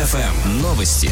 ЛидерФМ. Новости.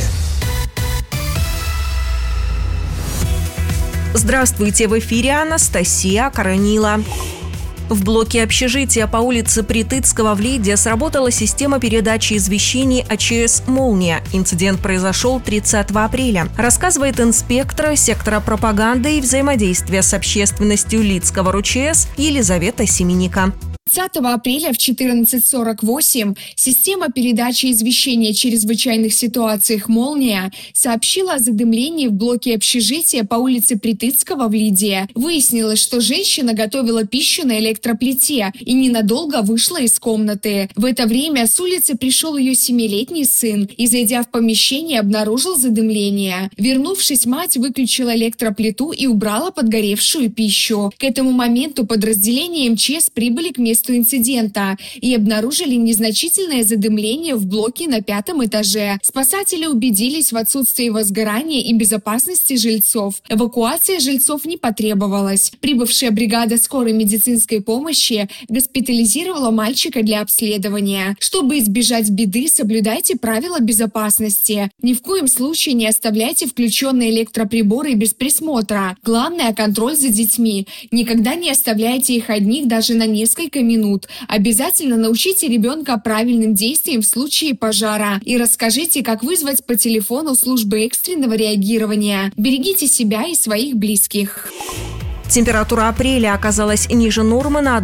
Здравствуйте, в эфире Анастасия Каранила. В блоке общежития по улице Притыцкого в Лиде сработала система передачи извещений АЧС «Молния». Инцидент произошел 30 апреля. Рассказывает инспектор сектора пропаганды и взаимодействия с общественностью Лидского РУЧС Елизавета Семенника. 30 апреля в 14:48 система передачи извещения о чрезвычайных ситуациях «Молния» сообщила о задымлении в блоке общежития по улице Притыцкого в Лиде. Выяснилось, что женщина готовила пищу на электроплите и ненадолго вышла из комнаты. В это время с улицы пришел ее 7-летний сын и, зайдя в помещение, обнаружил задымление. Вернувшись, мать выключила электроплиту и убрала подгоревшую пищу. К этому моменту подразделения МЧС прибыли к месту инцидента и обнаружили незначительное задымление в блоке на 5-м этаже. Спасатели убедились в отсутствии возгорания и безопасности жильцов. Эвакуация жильцов не потребовалась. Прибывшая бригада скорой медицинской помощи госпитализировала мальчика для обследования. Чтобы избежать беды, соблюдайте правила безопасности. Ни в коем случае не оставляйте включенные электроприборы без присмотра. Главное – контроль за детьми. Никогда не оставляйте их одних даже на несколько минут. Обязательно научите ребенка правильным действиям в случае пожара и расскажите, как вызвать по телефону службы экстренного реагирования. Берегите себя и своих близких. Температура апреля оказалась ниже нормы на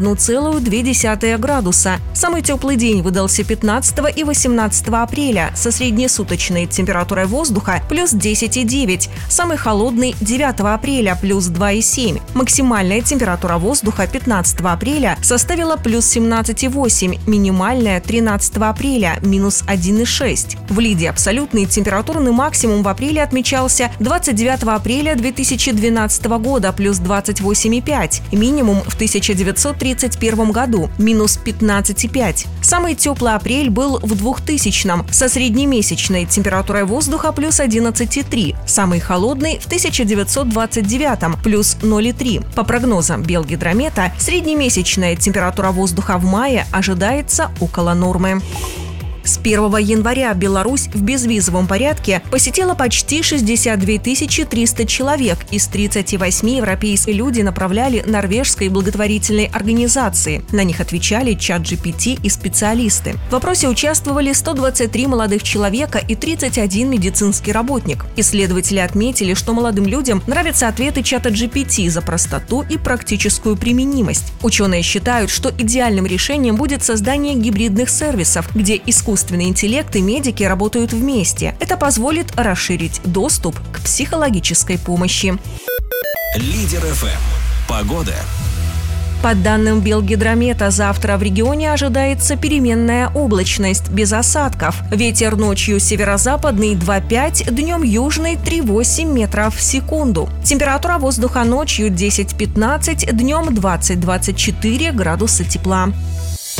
1,2 градуса. Самый теплый день выдался 15 и 18 апреля со среднесуточной температурой воздуха плюс 10,9. Самый холодный 9 апреля плюс 2,7. Максимальная температура воздуха 15 апреля составила плюс 17,8. Минимальная 13 апреля минус 1,6. В Лиде абсолютный температурный максимум в апреле отмечался 29 апреля 2012 года плюс 28,5, минимум в 1931 году минус 15,5. Самый теплый апрель был в 2000-м со среднемесячной температурой воздуха плюс 11,3. Самый холодный в 1929-м плюс 0,3. По прогнозам Белгидромета, среднемесячная температура воздуха в мае ожидается около нормы. С 1 января Беларусь в безвизовом порядке посетила почти 62 300 человек. Из 38 европейские люди направляли норвежской благотворительной организации. На них отвечали ChatGPT и специалисты. В вопросе участвовали 123 молодых человека и 31 медицинский работник. Исследователи отметили, что молодым людям нравятся ответы чата GPT за простоту и практическую применимость. Ученые считают, что идеальным решением будет создание гибридных сервисов, где искусственный интеллект и медики работают вместе. Это позволит расширить доступ к психологической помощи. ЛидерФМ. Погода. По данным Белгидромета, завтра в регионе ожидается переменная облачность без осадков. Ветер ночью северо-западный 2,5, днем южный 3,8 метров в секунду. Температура воздуха ночью 10-15, днем 20-24 градуса тепла.